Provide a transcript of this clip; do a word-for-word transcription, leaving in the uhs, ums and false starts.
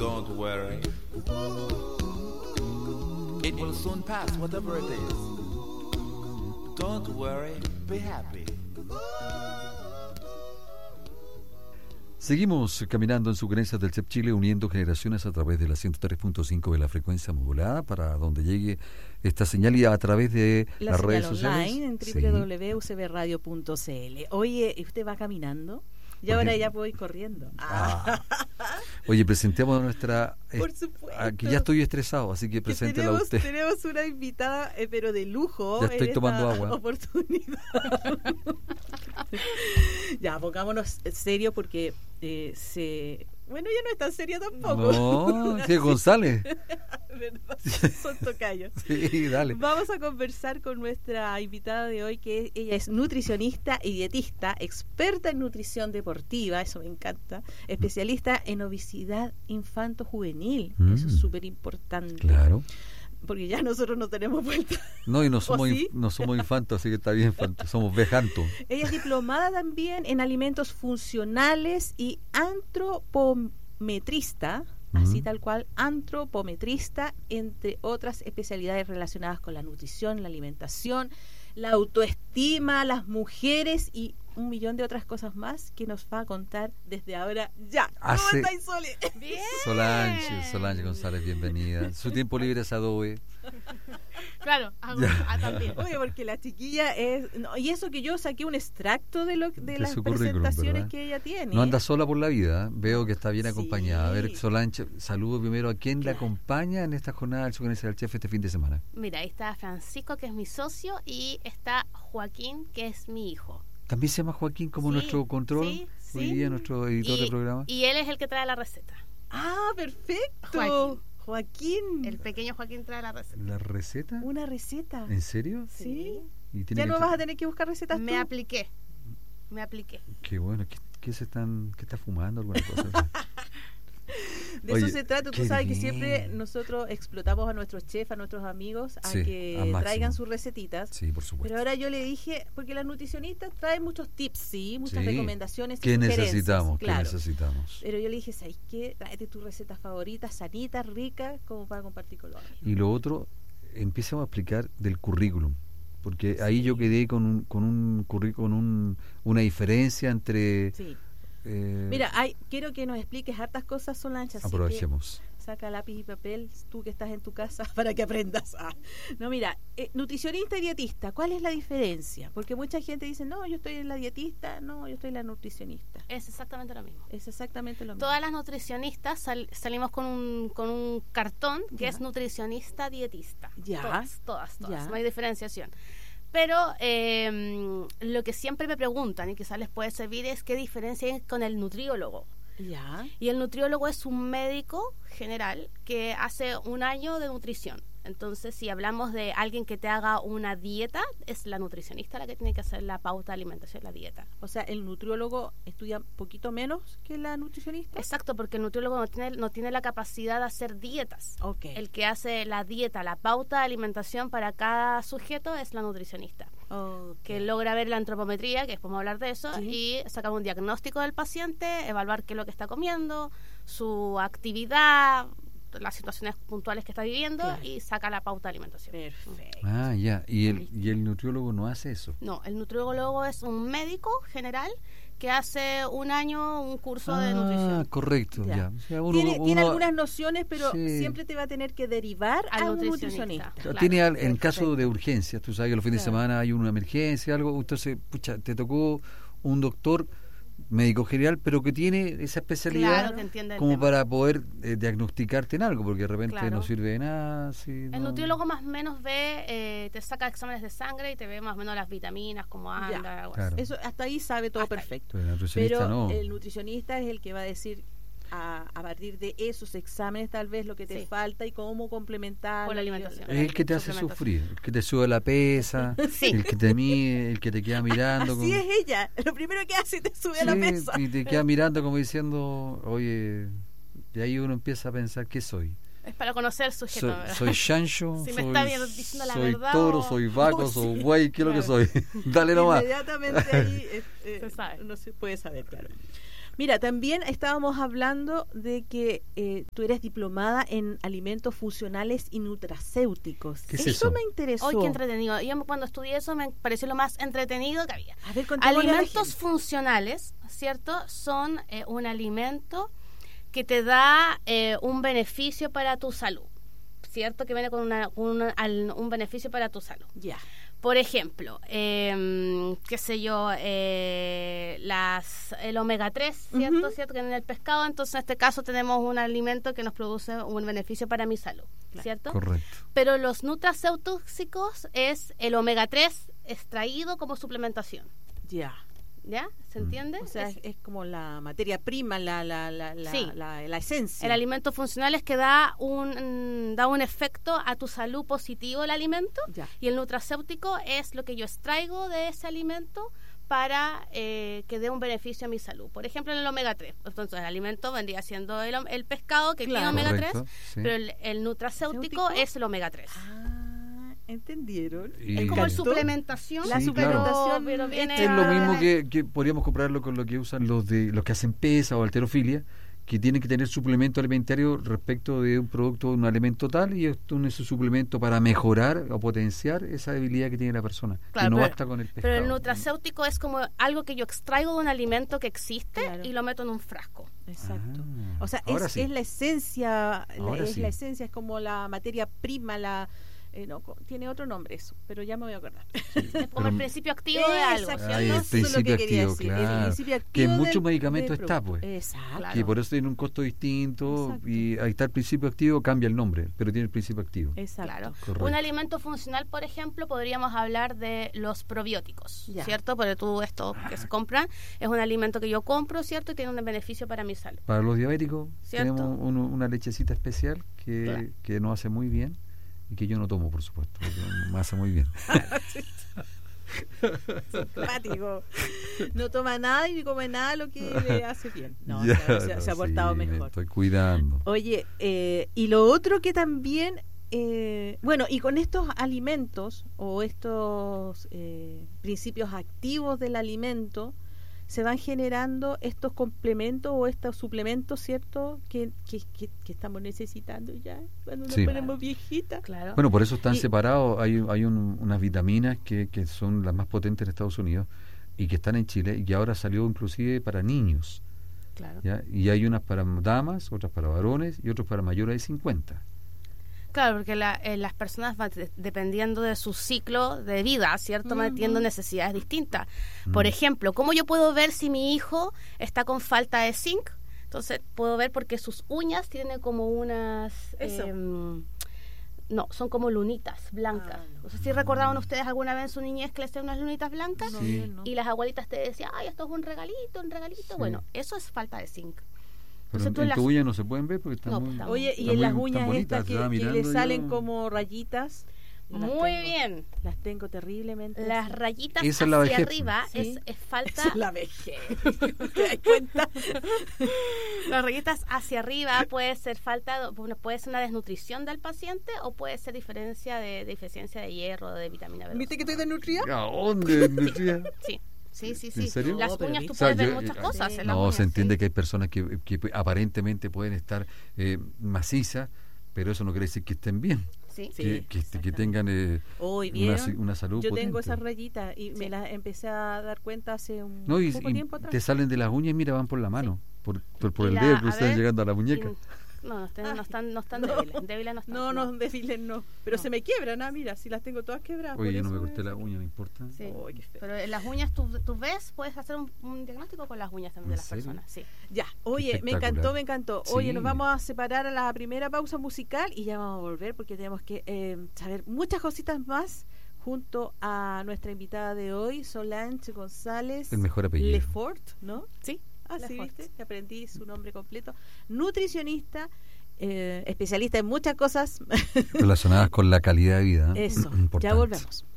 Don't worry. It will soon pass, whatever it is. Don't worry, be happy. Seguimos caminando en sugerencias del C E P Chile, uniendo generaciones a través de la ciento tres punto cinco de la frecuencia modulada para donde llegue esta señal y a través de la las redes online sociales. En Sí. doble u doble u doble u punto u c b radio punto c l. Oye, ¿usted va caminando? Y ahora ya puedo ir corriendo. Ah. Oye, presentemos a nuestra... Por supuesto. Aquí ya estoy estresado, así que Que preséntela tenemos, usted. tenemos una invitada, eh, pero de lujo. Ya estoy en tomando esta agua. Oportunidad. Ya, pongámonos serio porque eh, se... Bueno, ya no es tan serio tampoco. No, sí, González. ¿Verdad? Son tocayos. Sí, dale. Vamos a conversar con nuestra invitada de hoy, que ella es nutricionista y dietista, experta en nutrición deportiva, eso me encanta, especialista en obesidad infanto-juvenil, Mm. eso es súper importante. Claro. Porque ya nosotros no tenemos vuelta. No, y no somos, sí? in- no somos infantos, así que está bien, infantos. Somos vejantos. Ella es diplomada también en alimentos funcionales y antropometrista, así Mm. tal cual, antropometrista, entre otras especialidades relacionadas con la nutrición, la alimentación, la autoestima, las mujeres y un millón de otras cosas más que nos va a contar desde ahora ya. ¿Cómo Hace- estáis, Sole? Bien. Solange, Solange González, bienvenida. Su tiempo libre es Adobe. Claro, hago, Ya. ah, también. Oye, porque la chiquilla es... no, y eso que yo saqué un extracto de, lo, de, De las su currículum, presentaciones ¿verdad? que ella tiene. No anda sola por la vida, ¿eh? Veo que está bien Sí. acompañada. A ver, Solange, saludo primero a quién la acompaña en esta jornada del Sugerencia del Chef este fin de semana. Mira, ahí está Francisco, que es mi socio, y está Joaquín, que es mi hijo. También se llama Joaquín como Sí, nuestro control, sí, hoy sí. día nuestro editor Y, de programa. y él es el que trae la receta. Ah, perfecto. Joaquín. Joaquín. El pequeño Joaquín trae la receta. ¿La receta? Una receta. ¿En serio? Sí. ¿Y tiene Ya que no tra- vas a tener que buscar recetas Me tú. apliqué. Me apliqué. Qué bueno, ¿qué, qué se están, qué está fumando alguna cosa? De Oye, eso se trata. Tú qué sabes que bien. siempre nosotros explotamos a nuestros chefs, a nuestros amigos, a Sí, que al máximo. traigan sus recetitas. Sí, por supuesto. Pero ahora yo le dije, porque las nutricionistas traen muchos tips, sí, muchas Sí. recomendaciones y ¿Qué sugerencias, necesitamos? ¿Qué claro. necesitamos? Pero yo le dije, ¿sabes qué? Tráete tus recetas favoritas, sanitas, ricas, como para compartir con los amigos. Y lo otro, empecemos a explicar del currículum, porque ahí yo quedé con un, con un currículum, con un, una diferencia entre... Sí. eh, Mira, hay, quiero que nos expliques hartas cosas, Solange, así que aprovechemos. saca lápiz y papel, tú que estás en tu casa, para que aprendas. Ah. No, mira, eh, nutricionista y dietista, ¿cuál es la diferencia? Porque mucha gente dice, no, yo estoy en la dietista, no, yo estoy en la nutricionista. Es exactamente lo mismo. Es exactamente lo mismo. Todas las nutricionistas sal- salimos con un, con un cartón que Ya. es nutricionista dietista. Ya. Todas, todas, todas. Ya. No hay diferenciación. Pero eh, lo que siempre me preguntan y quizás les puede servir es qué diferencia hay con el nutriólogo. Ya. Y el nutriólogo es un médico general que hace un año de nutrición. Entonces, si hablamos de alguien que te haga una dieta, es la nutricionista la que tiene que hacer la pauta de alimentación, la dieta. O sea, el nutriólogo estudia un poquito menos que la nutricionista. Exacto, porque el nutriólogo no tiene, no tiene la capacidad de hacer dietas. Ok. El que hace la dieta, la pauta de alimentación para cada sujeto es la nutricionista, Ok. que logra ver la antropometría, que después vamos a hablar de eso, Sí. y sacar un diagnóstico del paciente, evaluar qué es lo que está comiendo, su actividad, las situaciones puntuales que está viviendo, Claro. y saca la pauta de alimentación. Perfecto. Ah, ya. ¿Y el, y el nutriólogo no hace eso? No, el nutriólogo es un médico general que hace un año un curso de Ah, nutrición. correcto, Ya. ya. O sea, uno- tiene, tiene uno- algunas nociones, pero Sí. siempre te va a tener que derivar Al a un nutricionista. nutricionista. Claro, Claro. tiene al- en caso Perfecto. de urgencias, tú sabes que los fines Claro. de semana hay una emergencia, algo, entonces, pucha, te tocó un doctor médico general, pero que tiene esa especialidad Claro, que entiende el como tema. para poder eh, diagnosticarte en algo, porque de repente Claro. no sirve de nada. Si El no- nutriólogo más o menos ve, eh, te saca exámenes de sangre y te ve más o menos las vitaminas, cómo anda, Ya. algo Claro. así. Eso hasta ahí sabe todo Hasta ahí. perfecto. Pero el nutricionista Pero no. el nutricionista es el que va a decir a, a partir de esos exámenes tal vez lo que te Sí. falta y cómo complementar Con la alimentación. Es el que te hace suplementación. sufrir, el que te sube la pesa, Sí. el que te mide, el que te queda mirando. Así como- es ella. Lo primero que hace te sube a la Sí, mesa. y te queda mirando como diciendo, oye, y ahí uno empieza a pensar, ¿qué soy? Es para conocer el sujeto, Soy, ¿verdad? soy chancho, Si me soy, está viendo diciendo la soy verdad toro, o- soy vaco, Oh, soy sí. güey, ¿qué es lo que Claro. soy? Dale nomás. Inmediatamente ahí eh, eh, Se sabe. no se puede saber, claro. Mira, también estábamos hablando de que eh, tú eres diplomada en alimentos funcionales y nutracéuticos. ¿Qué es eso? eso? me interesó. Hoy qué entretenido. Yo cuando estudié eso me pareció lo más entretenido que había. A ver, contémosle a la Alimentos gente. funcionales, ¿cierto? Son eh, un alimento que te da eh, un beneficio para tu salud, ¿cierto? Que viene con una, una- al- un beneficio para tu salud. Ya. Por ejemplo, eh, qué sé yo, eh, las, el omega tres, ¿cierto? Ujú. ¿Cierto? Que en el pescado, entonces en este caso tenemos un alimento que nos produce un beneficio para mi salud, Claro. ¿cierto? Correcto. Pero los nutracéuticos es el omega tres extraído como suplementación, Ya. ¿ya? ¿Se Mm. entiende? O sea, Es- es, es como la materia prima, la, la, la, la, Sí. la, la esencia. el alimento funcional es que da un, mm, da un efecto a tu salud positivo el alimento. Ya. Y el nutracéutico es lo que yo extraigo de ese alimento para eh, que dé un beneficio a mi salud. Por ejemplo, en el omega tres. Entonces, el alimento vendría siendo el, om- el pescado que Claro. tiene omega tres, Correcto, sí. pero el, el nutracéutico ¿Céutico? es el omega tres. Ah, ¿entendieron? Y- Es como el ¿Encantó? suplementación. La Sí, suplementación, pero viene Es lo a- mismo que, que podríamos comprarlo con lo que usan los de los que hacen pesa o halterofilia, que tienen que tener suplemento alimentario respecto de un producto, un alimento tal, y esto es un suplemento para mejorar o potenciar esa debilidad que tiene la persona, Claro, que no pero- basta con el pescado. Pero el nutracéutico es como algo que yo extraigo de un alimento que existe Claro. y lo meto en un frasco. Exacto. Ah, O sea, ahora es, sí. es la esencia, la- Ahora es sí. la esencia, es como la materia prima, la eh, no, co- tiene otro nombre eso, pero ya me voy a acordar. Es como Pero- el principio activo de algo, Exacto. ¿cierto? Ahí el Eso es lo principio que quería activo, decir, el claro. principio Que activo en muchos del- medicamentos del está, producto. pues. Exacto. Claro. Que por eso tiene un costo distinto Exacto. y ahí está el principio activo, cambia el nombre, pero tiene el principio activo. Exacto. Claro. Correcto. Un alimento funcional, por ejemplo, podríamos hablar de los probióticos, Ya. ¿cierto? Porque tú esto que se compran es un alimento que yo compro, ¿cierto? Y tiene un beneficio para mi salud. Para los diabéticos ¿Cierto? tenemos un- una lechecita especial que, Claro. que nos hace muy bien y que yo no tomo, por supuesto, porque me hace muy bien. Simpático. No toma nada y ni come nada lo que le hace bien. No, Ya, se, se- no, se ha portado sí, me mejor. estoy cuidando. Oye, eh, y lo otro que también, eh, bueno, y con estos alimentos o estos eh, principios activos del alimento, se van generando estos complementos o estos suplementos, ¿cierto? Que, que, que, que estamos necesitando ya cuando nos Sí. ponemos viejitas. Claro. Bueno, por eso están Y- separados. Hay, hay un- unas vitaminas que, que son las más potentes en Estados Unidos y que están en Chile y que ahora salió inclusive para niños. claro. ¿Ya? Y hay unas para damas, otras para varones y otras para mayores de cincuenta. Claro, porque la- eh, las personas van de- dependiendo de su ciclo de vida, ¿cierto? Van teniendo Ujú. necesidades distintas. Por Mm. ejemplo, ¿cómo yo puedo ver si mi hijo está con falta de zinc? Entonces, puedo ver porque sus uñas tienen como unas... Eso. em, no, son como lunitas blancas. Ah, no. No sé si recordaban ustedes alguna vez en su niñez que les hacían unas lunitas blancas. No, Sí. yo no. Y las abuelitas te decían, ay, esto es un regalito, un regalito. Sí. Bueno, eso es falta de zinc. Pero Entonces, tú en las- tu uña no se pueden ver porque están No, muy... pues, están- Oye, y están en las muy- uñas están estas bonitas, que, estaba que le mirando salen yo. como rayitas. las Muy tengo- bien. Las tengo terriblemente. Las así. rayitas Esa es la hacia vejez, arriba sí. es, es falta. Esa es la vejez. ¿Te das cuenta? Las rayitas hacia arriba puede ser falta, bueno, puede ser una desnutrición del paciente o puede ser diferencia de, deficiencia de hierro o de vitamina B dos. ¿Viste que estoy desnutrida? ¿A dónde, Lucía? Sí, sí, sí, sí. ¿En serio? Las No, pero uñas tú viste. O sea, puedes ver yo- muchas yo- cosas. en las No, uñas, se entiende sí. que hay personas que, que aparentemente pueden estar eh, macizas, pero eso no quiere decir que estén bien, Sí. Sí, que, que, que exactamente. tengan eh, Hoy una, bien. una salud Yo potente. tengo esas rayitas y Sí. me las empecé a dar cuenta hace un No, y, poco y tiempo atrás. te salen de las uñas y mira, van por la mano, por, por, por Y el la- dedo, a que están ver, llegando a la muñeca. y- No, no están, no están, no están No. débiles. Débiles no están. No, no, débiles no. Pero No. se me quiebran, ah, mira, si las tengo todas quebradas. Oye, por yo no me eso corté es- la uña, no importa. Sí. Ay, qué feo. Pero en las uñas tú, tú ves, puedes hacer un, un diagnóstico con las uñas también de ¿En las serio? personas. Sí. Ya, oye, me Espectacular. encantó, me encantó. Oye, Sí. nos vamos a separar a la primera pausa musical y ya vamos a volver porque tenemos que eh, saber muchas cositas más junto a nuestra invitada de hoy, Solange González El mejor apellido. Lefort, ¿no? Sí. Ah, sí, Lefort. viste, que aprendí su nombre completo. Nutricionista, eh, especialista en muchas cosas. Relacionadas con la calidad de vida. ¿eh? Eso, ya Importante. volvemos.